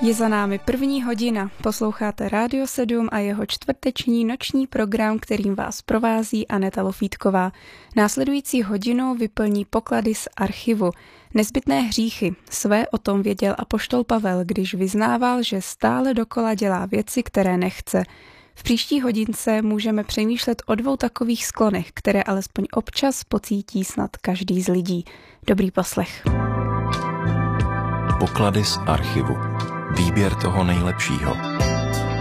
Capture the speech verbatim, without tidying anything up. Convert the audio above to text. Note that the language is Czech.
Je za námi první hodina. Posloucháte Rádio sedm a jeho čtvrteční noční program, kterým vás provází Aneta Lofítková. Následující hodinu vyplní poklady z archivu. Nezbytné hříchy. Své o tom věděl apoštol Pavel, když vyznával, že stále dokola dělá věci, které nechce. V příští hodince můžeme přemýšlet o dvou takových sklonech, které alespoň občas pocítí snad každý z lidí. Dobrý poslech. Poklady z archivu. Výběr toho nejlepšího.